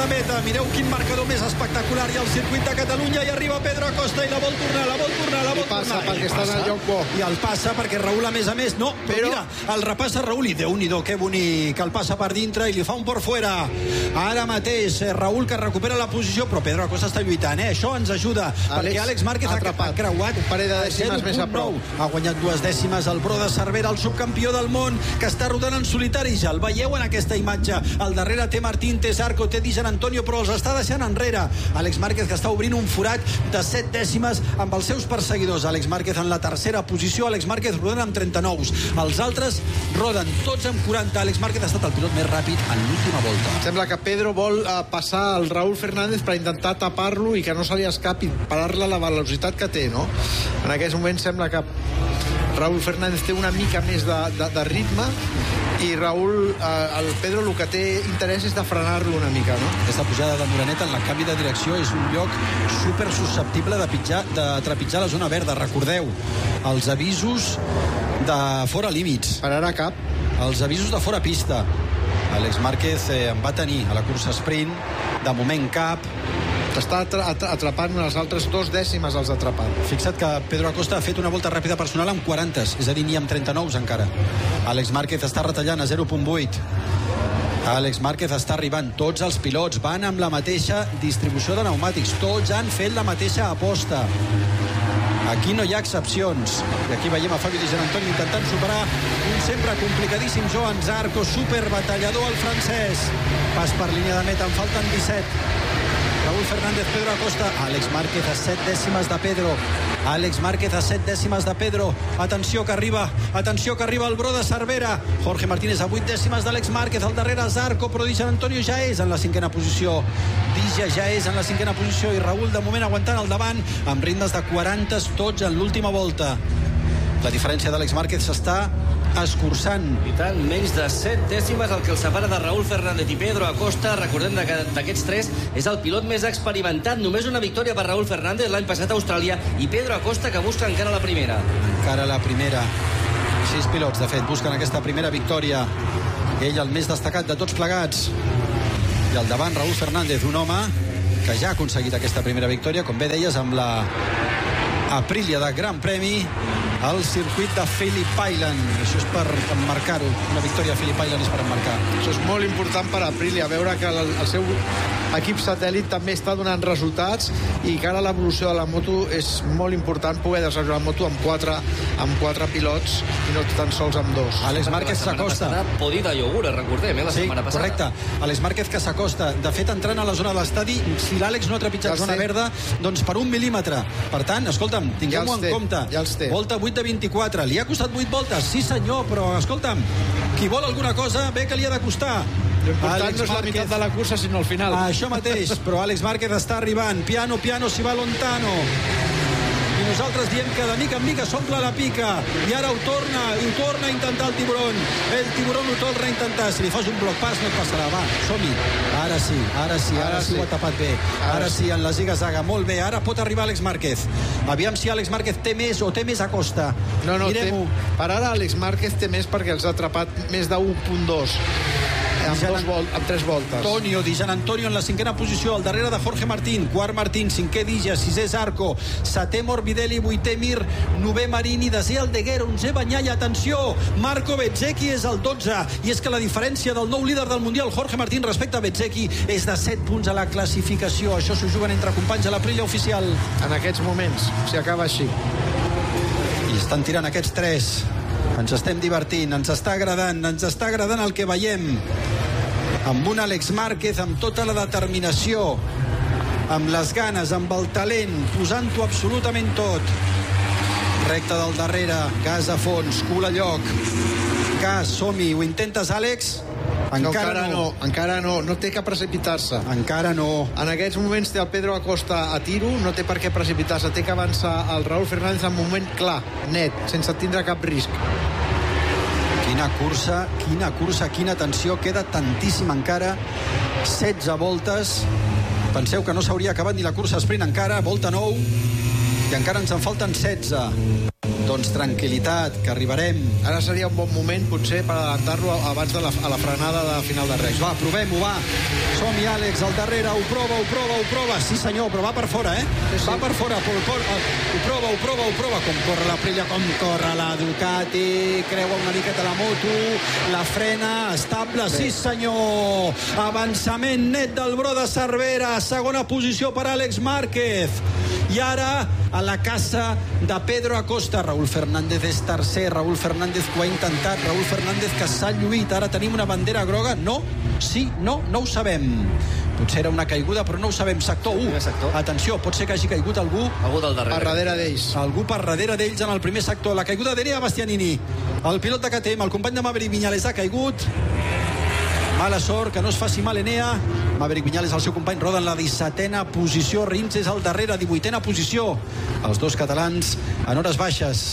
meta. Mireu quin marcador més espectacular. I el circuit de Catalunya, i arriba Pedro Acosta i la vol tornar. I passa perquè està en el lloc bo. I el passa perquè Raül, a més, no, però mira, el repassa Raül i Déu-n'hi-do, que bonic, el passa per dintre i li fa un por fuera. Ara mateix Raül, que recupera la posició, però Pedro Acosta està lluitant, això ens ajuda, perquè Àlex Márquez ha creuat un parell de dècimes més a prop. Ha guanyat 2 dècimes el Bro de Cervera, el subcampió del món, que està rodant en solitari. Ja el veieu en aquesta imatge. Al darrere té Martín, té Zarco, té Di Gian Antonio, però els està deixant enrere. Àlex Márquez, que està obrint un forat de 7 dècimes amb els seus perseguidors. Àlex Márquez en la tercera posició, Àlex Márquez rodant amb 39. Els altres roden tots amb 40. Àlex Márquez ha estat el pilot més ràpid en l'última volta. Sembla que Pedro vol passar al Raúl Fernández per intentar tapar-lo i que no se li escapi, parar-la la velocitat que té, no? En aquests moments sembla que Raúl Fernández té una mica més de ritme i Raúl, el Pedro, el que té interès és de frenar-lo una mica, no? Aquesta pujada de Moreneta en la canvi de direcció és un lloc super susceptible de trepitjar la zona verda. Recordeu, els avisos de fora límits. Pararà cap. Els avisos de fora pista. Àlex Márquez en va tenir a la cursa sprint, de moment cap. Està atrapant les altres 2 dècimes els atrapat. Fixa't que Pedro Acosta ha fet una volta ràpida personal amb 40, és a dir, ni amb 39 encara. Àlex Márquez està retallant a 0.8. Àlex Márquez està arribant. Tots els pilots van amb la mateixa distribució de pneumàtics. Tots han fet la mateixa aposta. Aquí no hi ha excepcions. I aquí veiem a Fabio Di Gian Antonio intentant superar un sempre complicadíssim Joan Zarco, superbatallador el francès. Pas per línia de meta, en falten 17. Raúl Fernández, Pedro Acosta. Àlex Márquez a 7 dècimes de Pedro. Àlex Márquez a 7 dècimes de Pedro. Atenció que arriba el Bro de Cervera. Jorge Martínez a 8 dècimes d'Àlex Márquez. Al darrere Zarco, però Di Gian Antonio ja és en la 5a posició. Dija ja és en la 5a posició i Raúl de moment aguantant al davant amb ritmes de 40 tots en l'última volta. La diferència d'Àlex Márquez s'està escurçant. I tant, menys de 7 dècimes el que el separa de Raúl Fernández i Pedro Acosta. Recordem que d'aquests 3 és el pilot més experimentat. Només una victòria per Raúl Fernández l'any passat a Austràlia, i Pedro Acosta, que busca encara la primera. Encara la primera. 6 pilots, de fet, busquen aquesta primera victòria. Ell el més destacat de tots plegats. I al davant Raúl Fernández, un home que ja ha aconseguit aquesta primera victòria, com bé deies, amb la Aprilia de Gran Premi al circuit de Phillip Island. Això és per emmarcar-ho. Una victòria a Phillip Island és per emmarcar. Això és molt important per Aprilia, veure que el seu equip satèl·lit també està donant resultats i que ara l'evolució de la moto és molt important, poder desenvolupar la moto amb 4 pilots i no tan sols amb 2. Àlex Márquez s'acosta. Podi de iogurt, recordem, la setmana passada. Correcte. Àlex Márquez que s'acosta. De fet, entrant a la zona de l'estadi, si l'Àlex no ha trepitjat zona verda, doncs per 1 mil·límetre. Per tant, escolta'm, tinguem-ho en compte. Ja els té. Volta 8 de 24. Li ha costat 8 voltes? Sí, senyor, però escolta'm, qui vol alguna cosa, bé que li ha de costar. L'important no és la meitat de la cursa, sinó el final. Això mateix, però Àlex Márquez està arribant. Piano, si va lontano. I nosaltres diem que de mica en mica s'omple la pica. I ara ho torna a intentar el tiburón. El tiburón ho torna a intentar. Si li fas un bloc pas no et passarà. Va, som-hi. Ara sí ho ha tapat bé. Ara sí, en la ziga-zaga. Molt bé, ara pot arribar Àlex Márquez. Aviam si Àlex Márquez té més o té més a costa. No, per ara Àlex Márquez té més perquè els ha atrapat més de 1.2. amb 3 voltes. Di Gian Antonio en la 5a posició, al darrere de Jorge Martín, quart Martín, 5è Dija, 6è Zarco, 7è Morbidelli, 8è Mir, 9è Marini, 10è Aldeguer, 11è Bagnaia. Atenció, Marco Bezzecchi és el 12, i és que la diferència del nou líder del Mundial, Jorge Martín, respecte a Bezzecchi és de 7 punts a la classificació. Això s'ho juguen entre companys a l'Aprilia oficial. En aquests moments, si acaba així. I estan tirant aquests 3. Ens estem divertint, ens està agradant el que veiem. Amb un Àlex Márquez amb tota la determinació, amb les ganes, amb el talent, posant-ho absolutament tot. Recte del darrere, gas a fons, cul a lloc. Gas, som-hi, ho intentes, Àlex? Encara no té que precipitar-se. Encara no. En aquests moments té el Pedro Acosta a tiro, no té per què precipitar-se, té que avançar el Raúl Fernández en un moment clar, net, sense tindre cap risc. Quina cursa, quina tensió, queda tantíssim encara, 16 voltes. Penseu que no s'hauria acabat ni la cursa sprint encara, volta 9, i encara ens en falten 16. Doncs tranquil·litat, que arribarem. Ara seria un bon moment, potser, per adelantar-lo abans de la frenada de final de Reis. Va, provem-ho, va. Som-hi, Àlex, al darrere, ho prova. Sí, senyor, però va per fora, eh? Sí. Va per fora, ho prova. Com corre la Aprilia, com corre la Ducati, creua una miqueta la moto, la frena, estable, sí, senyor. Avançament net del Bro de Cervera, segona posició per Àlex Márquez. I ara, a la casa de Pedro Acosta. Raúl Fernández és tercer, Raúl Fernández que ho ha intentat, Raúl Fernández que s'ha lluït. Ara tenim una bandera groga. No, sí, no ho sabem. Potser era una caiguda, però no ho sabem. Sector 1. Atenció, pot ser que hagi caigut algú del darrere. Per darrere d'ells. Algú per darrere d'ells en el primer sector. La caiguda d'Enea Bastianini. El pilot de KTM, el company de Maverick Viñales, ha caigut. Mala sort, que no es faci mal Enea. Maverick Viñales, el seu company, roda en la 17a posició. Rins és al darrere, 18a posició. Els dos catalans en hores baixes.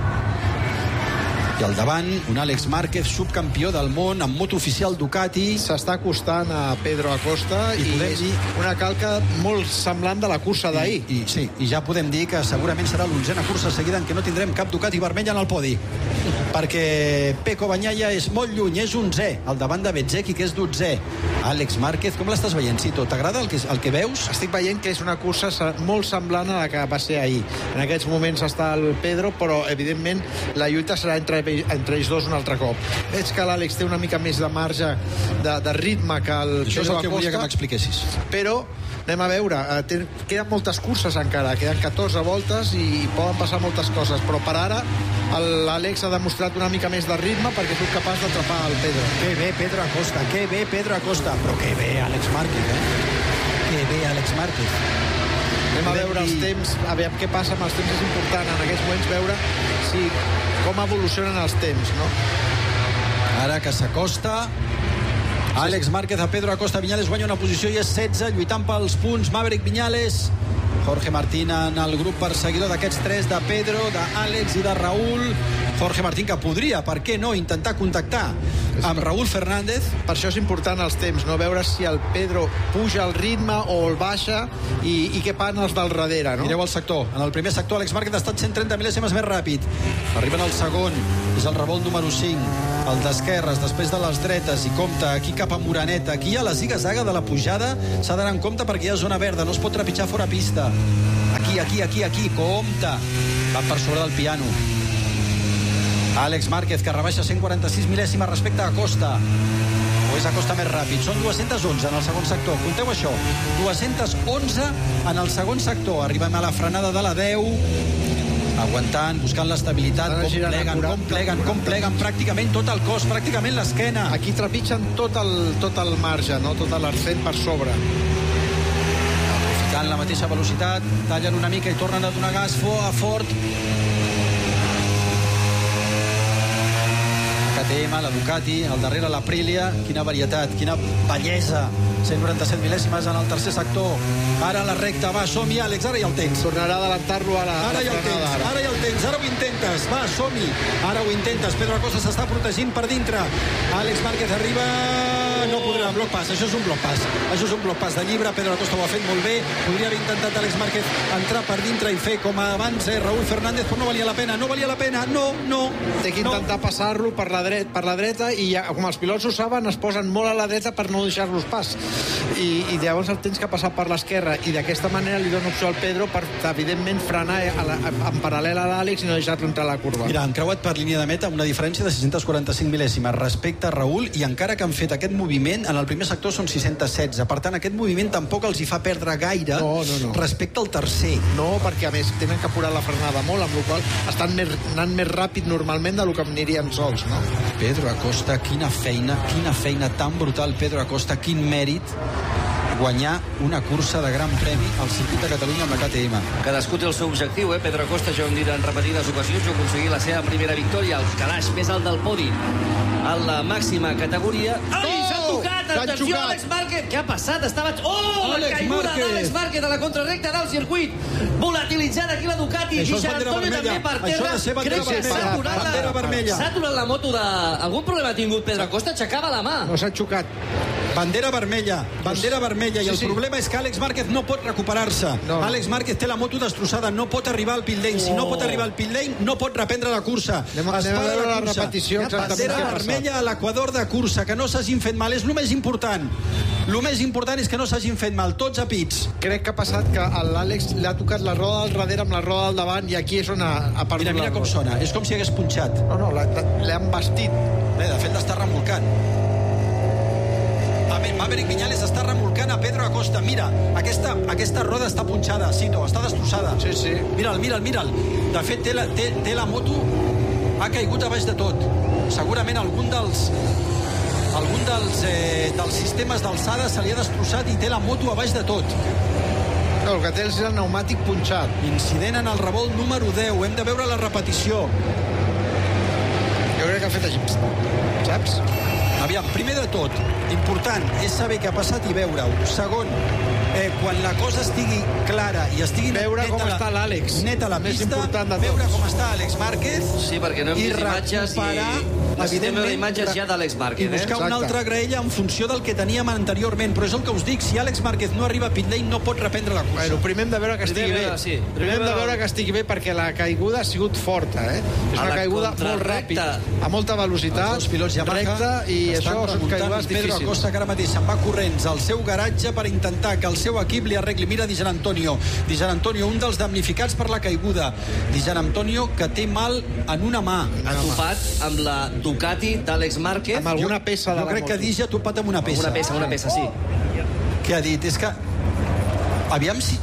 I al davant, un Àlex Márquez, subcampió del món amb moto oficial Ducati. S'està acostant a Pedro Acosta i podem és dir una calca molt semblant de la cursa d'ahir. I ja podem dir que segurament serà l'11a cursa seguida en què no tindrem cap Ducati vermell en el podi, perquè Pecco Bagnaia és molt lluny, és 11è, al davant de Bezzecchi, que és 12è. Àlex Márquez, com l'estàs veient, Cito? T'agrada el que veus? Estic veient que és una cursa molt semblant a la que va ser ahir. En aquests moments està el Pedro, però evidentment la lluita serà entre ells dos un altre cop. Veig que l'Àlex té una mica més de marge de ritme que el Això és Pedro el que volia que Acosta, m'expliquessis. però anem a veure, queden moltes curses encara, queden 14 voltes i poden passar moltes coses, però per ara l'Àlex ha demostrat una mica més de ritme perquè és capaç d'atrapar el Pedro. Que bé Pedro Acosta, però que bé Àlex Márquez, que bé Àlex Márquez. Anem a veure els temps, a veure què passa amb els temps. És important en aquests moments veure com evolucionen els temps, no? Ara que s'acosta Àlex Márquez a Pedro Acosta. Viñales guanya una posició i és 16, lluitant pels punts. Maverick Viñales, Jorge Martín en el grup perseguidor d'aquests tres, de Pedro, d'Àlex i de Raúl. Jorge Martín, que podria, per què no, intentar contactar amb Raúl Fernández. Per això és important els temps, no? Veure si el Pedro puja el ritme o el baixa i què fan els del darrere, no? Mireu el sector. En el primer sector Àlex Márquez ha estat 130 mil·lèsimes més ràpid. Arriben al segon, és el revolt número 5, el d'esquerres, després de les dretes, i compta aquí cap a Moreneta. Aquí a la ziga-zaga de la pujada s'ha d'anar en compte perquè hi ha zona verda, no es pot trepitjar fora pista. Aquí, compta. Van per sobre del piano. Àlex Márquez, que rebaixa 146 mil·lèsimes respecte a Acosta. O és Acosta més ràpid? Són 211 en el segon sector. Compteu això. 211 en el segon sector. Arribem a la frenada de la 10. Aguantant, buscant l'estabilitat. Com pleguen pràcticament tot el cos, pràcticament l'esquena. Aquí trepitgen tot el marge, no? Tot l'arcent per sobre. Aprofitant la mateixa velocitat, tallen una mica i tornen a donar gas fort. KTM, la Ducati, al darrere l'Aprilia. Quina varietat, quina bellesa. 197 mil·lèsimes en el tercer sector. Ara la recta, va, som-hi, Àlex, ara hi ha el temps. Tornarà a adelantar-lo a la frenada. Ara hi ha el temps, ara ho intentes. Va, som-hi. Ara ho intentes. Pedro Acosta s'està protegint per dintre. Àlex Márquez arriba... No podrà, bloc pas. Això és un bloc pas. Això és un bloc pas de llibre. Pedro Acosta ho ha fet molt bé. Podria haver intentat Àlex Márquez entrar per dintre i fer com abans Raúl Fernández, però no valia la pena. No. Té que intentar passar-lo per la dreta i ja, com els pilots ho saben, es posen molt a la dreta per no deixar-los pas. I llavors el tens que passar per l'esquerra i d'aquesta manera li dona opció al Pedro per, evidentment, frenar en paral·lel a l'Àlex i no deixar-lo entrar a la curva. Mira, han creuat per línia de meta una diferència de 645 mil·lèsimes respecte a Raúl, i encara que han fet aquest moviment, en el primer sector són 616. Per tant, aquest moviment tampoc els hi fa perdre gaire respecte al tercer. No, perquè a més tenen que apurar la frenada molt, amb la qual estan anant més ràpid normalment del que anirien sols, no? Pedro Acosta, quina feina tan brutal, Pedro Acosta, quin mèrit guanyar una cursa de Gran Premi al circuit de Catalunya amb la KTM. Cadascú té el seu objectiu, Pedro Acosta, ja ho hem dit en repetides ocasions, ha aconseguit la seva primera victòria, el calaix més alt del podi, en la màxima categoria. Ai, s'ha tocat! atenció, Àlex Márquez. Què ha passat? Estava... Oh, la caiguda d'Àlex Márquez a la contrarrecta del circuit. Volatilitzant aquí la Ducati. Això és Guixart bandera Antonio també vermella. per terra. Això ha de ser bandera vermella. Bandera vermella. S'ha aturat la moto de... Algun problema ha tingut Pedro Acosta? Aixecava la mà. No s'ha xocat. Bandera vermella, i el problema és que Àlex Márquez no pot recuperar-se. Àlex Márquez té la moto destrossada, no pot arribar al pit lane. Si no pot arribar al pit lane, no pot reprendre la cursa. Anem a veure la repetició. Bandera vermella a l'equador de cursa, que no s'hagin fet mal, és el més important. El més important és que no s'hagin fet mal, tots a pits. Crec que ha passat que l'Àlex li ha tocat la roda del darrere amb la roda del davant i aquí és on ha perdut. Mira com sona, és com si hagués punxat. No, l'han vestit. Bé, de fet l'està remolcant. Maverick Viñales està remolcant a Pedro Acosta. Mira, aquesta roda està punxada, Cito, està destrossada. Sí. Mira'l. De fet, té la moto, ha caigut a baix de tot. Segurament algun dels sistemes d'alçada se li ha destrossat i té la moto a baix de tot. No, el que té és el pneumàtic punxat. Incident en el revolt número 10. Hem de veure la repetició. Jo crec que ha fet així, saps? Aviam, primer de tot, important és saber què ha passat i veure-ho. Segon, quan la cosa estigui clara i estigui veure com està l'Àlex, neta la pista, veure com està Àlex Márquez, sí, perquè no hem vist imatges i necessitem veure imatges ja d'Àlex Márquez, i buscar una altra graella en funció del que teníem anteriorment. Però és el que us dic, si Àlex Márquez no arriba a pit lane no pot reprendre la cursa. Bueno, primer hem de veure que estigui bé. Primer hem de veure que estigui bé perquè la caiguda ha sigut forta, És una caiguda molt ràpida, a molta velocitat, els pilots Yamaha recta, i això són caigudes difícils. Pedro Acosta, que ara mateix se'n va corrents al seu garatge per intentar que el seu equip li arregli. Mira Di Gianantonio, un dels damnificats per la caiguda. Di Gianantonio, que té mal en una mà. Ha topat amb la Ducati d'Àlex Márquez. Amb alguna peça de la moto. Jo crec que Di ha topat amb una peça. Una peça, sí. Què ha dit? És que... Aviam si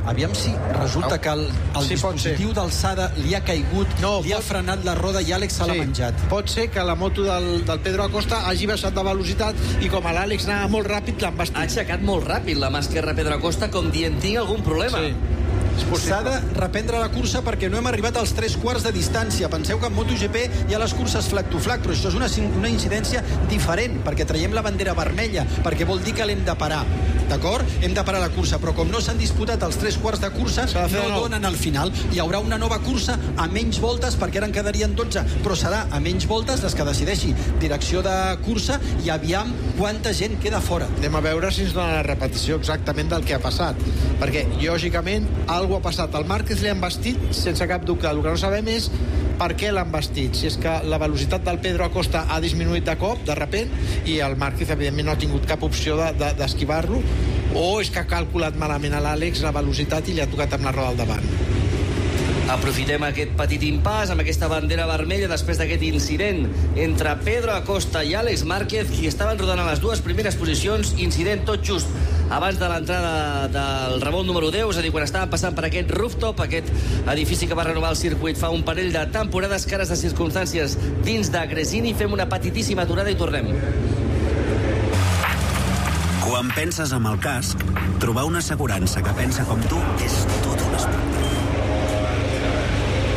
resulta que el dispositiu d'alçada li ha caigut, li ha frenat la roda i Àlex se l'ha menjat. Pot ser que la moto del Pedro Acosta hagi baixat de velocitat i com l'Àlex anava molt ràpid l'han vestit. Ha aixecat molt ràpid la mà esquerra Pedro Acosta com dient tinc algun problema. S'ha de reprendre la cursa perquè no hem arribat als 3/4 de distància. Penseu que en MotoGP hi ha les curses flag to flag, però això és una incidència diferent, perquè traiem la bandera vermella, perquè vol dir que l'hem de parar. D'acord? Hem de parar la cursa, però com no s'han disputat els 3/4 de cursa, no donen al final. Hi haurà una nova cursa a menys voltes, perquè ara en quedarien 12, però serà a menys voltes les que decideixi direcció de cursa i aviam quanta gent queda fora. Anem a veure si ens dona la repetició exactament del que ha passat, perquè lògicament algú ha passat. Al Márquez li han vestit sense cap dubte. El que no sabem és per què l'han vestit. Si és que la velocitat del Pedro Acosta ha disminuït de cop, de repent, i el Márquez evidentment no ha tingut cap opció d'esquivar-lo, o és que ha calculat malament a l'Àlex la velocitat i li ha tocat amb la roda al davant. Aprofitem aquest petit impàs amb aquesta bandera vermella després d'aquest incident entre Pedro Acosta i Àlex Márquez, qui estaven rodant a les dues primeres posicions. Incident tot just abans de l'entrada del revolt número 10, és a dir, quan estaven passant per aquest rooftop, aquest edifici que va renovar el circuit fa un parell de temporades, cares de circumstàncies dins de Gresini. Fem una petitíssima aturada i tornem. Quan penses amb el casc, trobar una assegurança que pensa com tu és tot un esport.